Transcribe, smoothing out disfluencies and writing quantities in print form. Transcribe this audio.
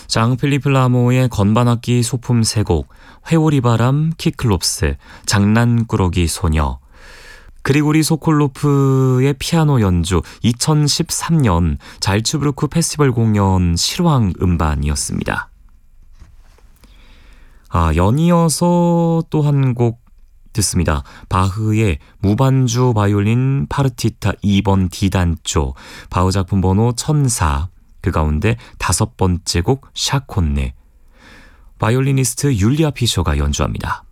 장 필리프 라모의 건반악기 소품 3곡, 회오리바람, 키클롭스, 장난꾸러기 소녀, 그리고리 소콜로프의 피아노 연주, 2013년 잘츠부르크 페스티벌 공연 실황 음반이었습니다. 연이어서 또 한 곡 듣습니다. 바흐의 무반주 바이올린 파르티타 2번 D단조, 바흐 작품 번호 1004, 그 가운데 5번째 곡 샤콘네, 바이올리니스트 율리아 피셔가 연주합니다.